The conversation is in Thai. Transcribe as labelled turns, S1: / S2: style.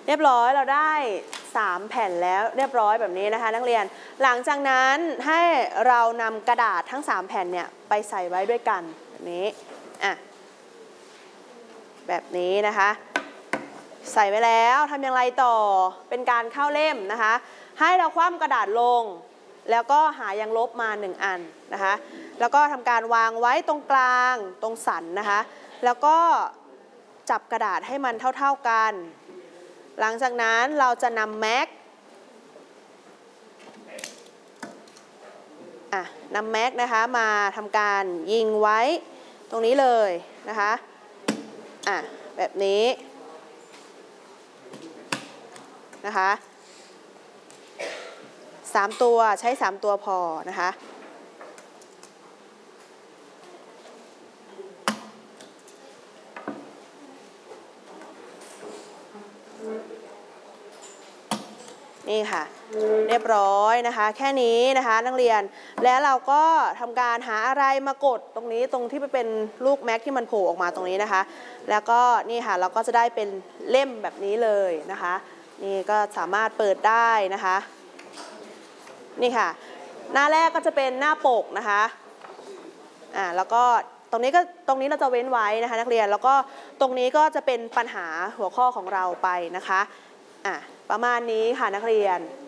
S1: เรียบร้อยเราได้3แผ่นแล้วเรียบร้อยแบบนี้นะคะนักเรียนหลังจากนั้นให้เรานำกระดาษทั้ง3แผ่นเนี่ยไปใส่ไว้ด้วยกันแบบนี้แบบนี้นะคะใส่ไว้แล้วทำอย่างไรต่อเป็นการเข้าเล่มนะคะให้เราคว่ำกระดาษลงแล้วก็หายางลบมา1อันนะคะแล้วก็ทำการวางไว้ตรงกลางตรงสันนะคะแล้วก็จับกระดาษให้มันเท่าๆกันหลังจากนั้นเราจะนำแม็กนะคะมาทำการยิงไว้ตรงนี้เลยนะคะแบบนี้นะคะ3ตัวใช้3ตัวพอนะคะนี่ค่ะเรียบร้อยนะคะแค่นี้นะคะนักเรียนแล้วเราก็ทำการหาอะไรมากดตรงนี้ตรงที่เป็นลูกแม็กที่มันโผล่ออกมาตรงนี้นะคะแล้วก็นี่ค่ะเราก็จะได้เป็นเล่มแบบนี้เลยนะคะนี่ก็สามารถเปิดได้นะคะนี่ค่ะหน้าแรกก็จะเป็นหน้าปกนะคะแล้วก็ตรงนี้เราจะเว้นไว้นะคะนักเรียนแล้วก็ตรงนี้ก็จะเป็นปัญหาหัวข้อของเราไปนะคะประมาณนี้ค่ะนักเรียน